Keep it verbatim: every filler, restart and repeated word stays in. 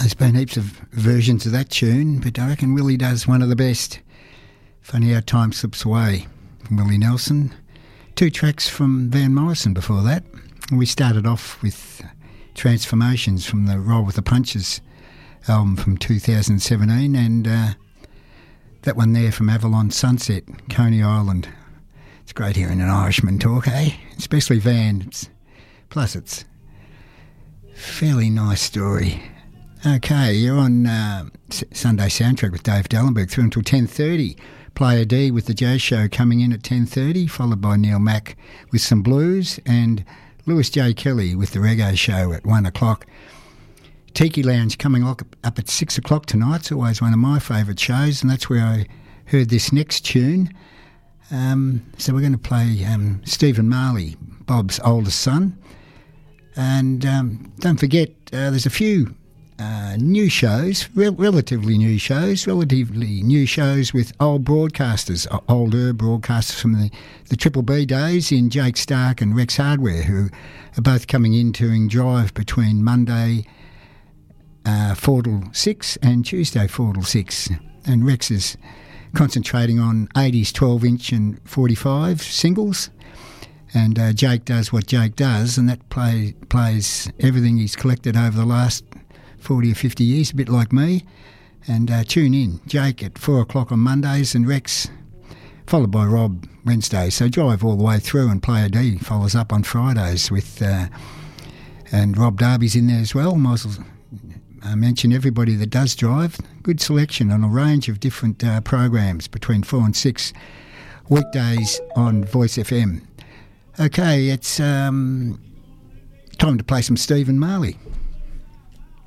there's been heaps of versions of that tune, but I reckon Willie does one of the best. Funny How Time Slips Away from Willie Nelson. Two tracks from Van Morrison before that. We started off with Transformations from the Roll with the Punches album from two thousand seventeen, and uh, that one there from Avalon Sunset, Coney Island. It's great hearing an Irishman talk, eh? Especially Van. It's, plus it's a fairly nice story. Okay, you're on uh, S- Sunday Soundtrack with Dave Dallenberg through until ten thirty. Player D with the Jazz Show coming in at ten thirty, followed by Neil Mack with some blues, and Lewis J. Kelly with the Reggae Show at one o'clock. Tiki Lounge coming up at six o'clock tonight. It's always one of my favourite shows, and that's where I heard this next tune. Um, so we're going to play um, Stephen Marley, Bob's oldest son. And um, don't forget, uh, there's a few uh, new shows, re- relatively new shows, relatively new shows with old broadcasters, older broadcasters from the, the Triple B days in Jake Stark and Rex Hardware, who are both coming in to drive between Monday uh, four till six and Tuesday four till six. And Rex is concentrating on eighties twelve-inch and forty-five singles. And uh, Jake does what Jake does, and that play, plays everything he's collected over the last forty or fifty years, a bit like me. And uh, tune in, Jake at four o'clock on Mondays, and Rex, followed by Rob Wednesday. So drive all the way through, and Player D follows up on Fridays with, uh, and Rob Darby's in there as well. Might as well uh, mention everybody that does drive. Good selection on a range of different uh, programs between four and six weekdays on Voice F M. Okay, it's um, time to play some Stephen Marley.